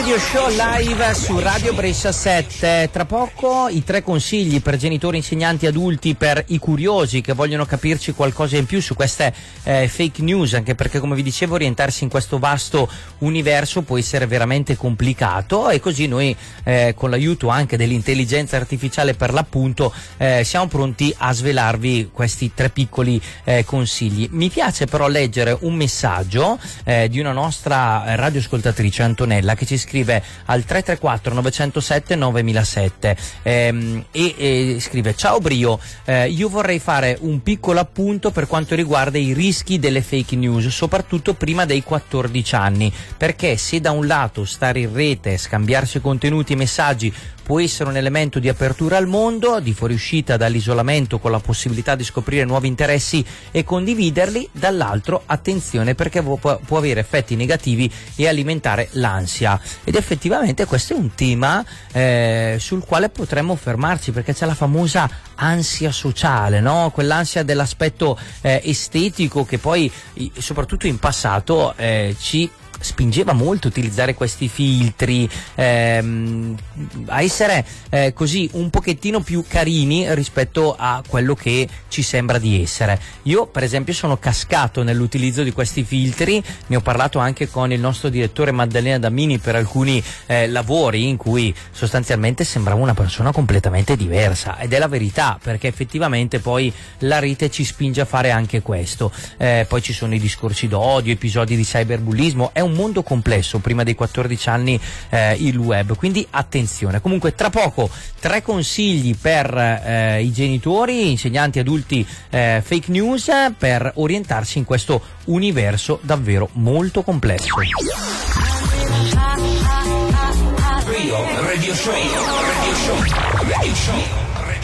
Radio Show live su Radio Brescia 7. Tra poco i 3 consigli per genitori, insegnanti, adulti, per i curiosi che vogliono capirci qualcosa in più su queste fake news, anche perché, come vi dicevo, orientarsi in questo vasto universo può essere veramente complicato, e così noi con l'aiuto anche dell'intelligenza artificiale, per l'appunto, siamo pronti a svelarvi questi 3 piccoli consigli. Mi piace però leggere un messaggio di una nostra radioascoltatrice, Antonella, che ci scrive al 334 907 9007 e scrive: ciao Brio, io vorrei fare un piccolo appunto per quanto riguarda i rischi delle fake news, soprattutto prima dei 14 anni, perché se da un lato stare in rete, scambiarsi contenuti e messaggi può essere un elemento di apertura al mondo, di fuoriuscita dall'isolamento con la possibilità di scoprire nuovi interessi e condividerli, dall'altro attenzione, perché può avere effetti negativi e alimentare l'ansia. Ed effettivamente questo è un tema sul quale potremmo fermarci, perché c'è la famosa ansia sociale, no? Quell'ansia dell'aspetto estetico che poi, soprattutto in passato, ci spingeva molto a utilizzare questi filtri, a essere così un pochettino più carini rispetto a quello che ci sembra di essere. Io per esempio sono cascato nell'utilizzo di questi filtri, ne ho parlato anche con il nostro direttore Maddalena Dammini per alcuni lavori in cui sostanzialmente sembrava una persona completamente diversa, ed è la verità, perché effettivamente poi la rete ci spinge a fare anche questo. Poi ci sono i discorsi d'odio, episodi di cyberbullismo, è un mondo complesso prima dei 14 anni il web, quindi attenzione. Comunque tra poco 3 consigli per i genitori, insegnanti, adulti, fake news, per orientarsi in questo universo davvero molto complesso. Radio Show.